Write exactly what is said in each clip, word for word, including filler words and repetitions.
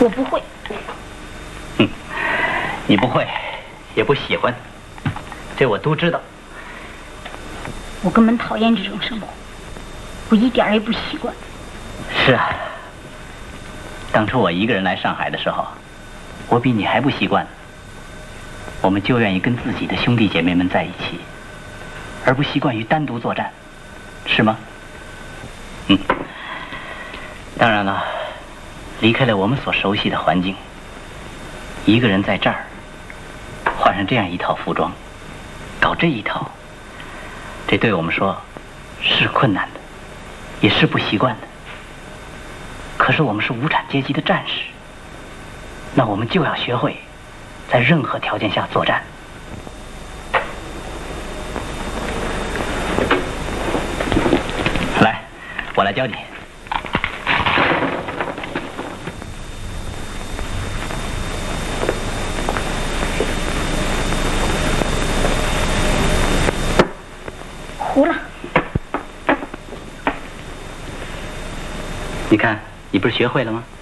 我不会。 哼，你不会，也不喜欢，这我都知道。 我根本讨厌这种生活，我一点也不习惯。 是啊，当初我一个人来上海的时候，我比你还不习惯。我们就愿意跟自己的兄弟姐妹们在一起，而不习惯于单独作战，是吗？嗯。当然了，离开了我们所熟悉的环境，一个人在这儿换上这样一套服装，搞这一套，这对我们说是困难的，也是不习惯的。可是我们是无产阶级的战士，那我们就要学会在任何条件下作战。来，我来教你。 糊了。 你看，你不是学会了吗？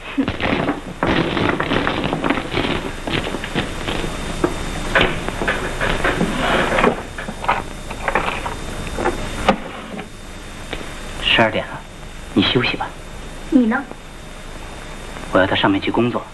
十二点了，你休息吧。 你呢？ 我要到上面去工作。